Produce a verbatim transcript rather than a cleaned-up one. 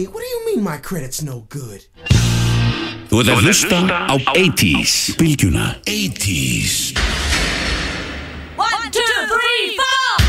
what do you mean my credit's no good? Þú ert að hlusta á eighties Bylgjuna eighties